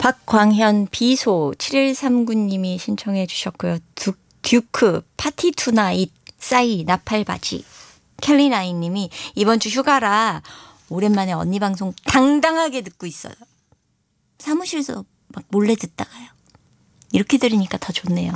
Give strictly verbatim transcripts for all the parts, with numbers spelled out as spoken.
박광현 비소 칠일삼구님이 신청해 주셨고요. 두, 듀크 파티 투나잇 싸이 나팔바지. 켈리나인님이 이번 주 휴가라 오랜만에 언니 방송 당당하게 듣고 있어요. 사무실에서 막 몰래 듣다가요. 이렇게 들으니까 더 좋네요.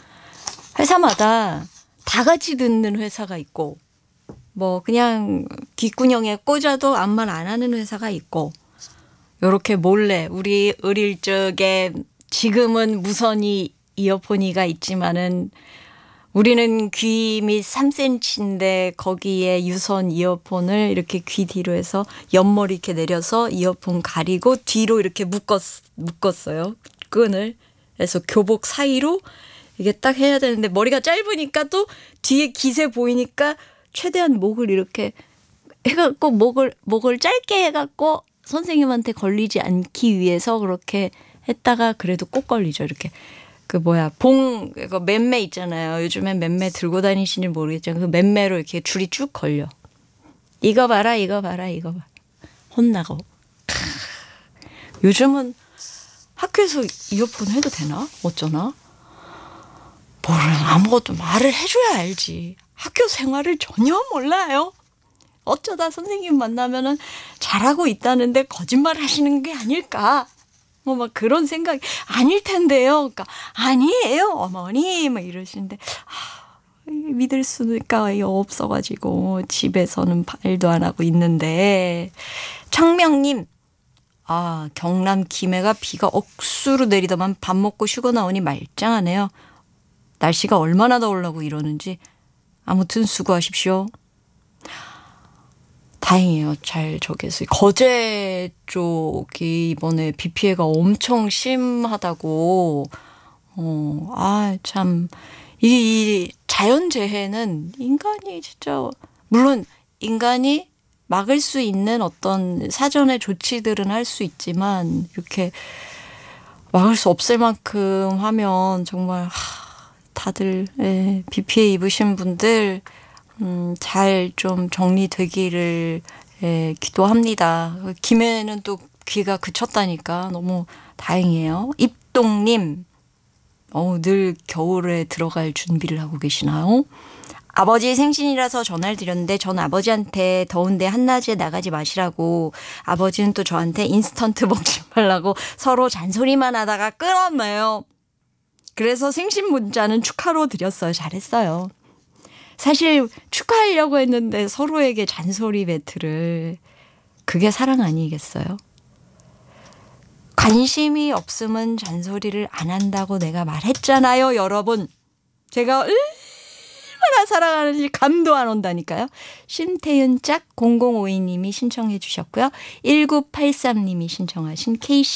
회사마다 다 같이 듣는 회사가 있고 뭐 그냥 귓구녕에 꽂아도 아무 말 안 하는 회사가 있고 요렇게 몰래 우리 어릴 적에 지금은 무선이 이어폰이가 있지만은 우리는 귀 밑 삼 센티미터인데 거기에 유선 이어폰을 이렇게 귀 뒤로 해서 옆머리 이렇게 내려서 이어폰 가리고 뒤로 이렇게 묶었, 묶었어요. 끈을. 그래서 교복 사이로 이게 딱 해야 되는데 머리가 짧으니까 또 뒤에 기세 보이니까 최대한 목을 이렇게 해갖고 목을, 목을 짧게 해갖고 선생님한테 걸리지 않기 위해서 그렇게 했다가 그래도 꼭 걸리죠. 이렇게. 그 뭐야 봉 이거 맴매 있잖아요. 요즘엔 맴매 들고 다니시는지 모르겠지만 그 맴매로 이렇게 줄이 쭉 걸려. 이거 봐라 이거 봐라 이거 봐. 혼나고. 요즘은 학교에서 이어폰 해도 되나? 어쩌나? 뭐를 아무것도 말을 해줘야 알지. 학교 생활을 전혀 몰라요. 어쩌다 선생님 만나면은 잘하고 있다는데 거짓말 하시는 게 아닐까? 뭐 막 그런 생각이 아닐 텐데요. 그러니까 아니에요 어머니 막 이러시는데 아, 믿을 수가 없어가지고 집에서는 말도 안 하고 있는데. 청명님 아 경남 김해가 비가 억수로 내리더만 밥 먹고 쉬고 나오니 말짱하네요. 날씨가 얼마나 더우려고 이러는지 아무튼 수고하십시오. 다행이에요. 잘 저기서 거제 쪽이 이번에 비 피해가 엄청 심하다고. 어, 아, 참. 이, 이 자연재해는 인간이 진짜 물론 인간이 막을 수 있는 어떤 사전의 조치들은 할 수 있지만 이렇게 막을 수 없을 만큼 하면 정말 하, 다들 예, 비 피해 입으신 분들 음, 잘 좀 정리되기를 예, 기도합니다. 김해는 또 비가 그쳤다니까 너무 다행이에요. 입동님, 어, 늘 겨울에 들어갈 준비를 하고 계시나요? 아버지 생신이라서 전화를 드렸는데 전 아버지한테 더운데 한낮에 나가지 마시라고 아버지는 또 저한테 인스턴트 먹지 말라고 서로 잔소리만 하다가 끊었네요. 그래서 생신 문자는 축하로 드렸어요. 잘했어요. 사실 축하하려고 했는데 서로에게 잔소리 배틀을. 그게 사랑 아니겠어요? 관심이 없으면 잔소리를 안 한다고 내가 말했잖아요. 여러분. 제가 얼마나 사랑하는지 감도 안 온다니까요. 신태윤 짝 공공오이님이 신청해 주셨고요. 일구팔삼님이 신청하신 케이씨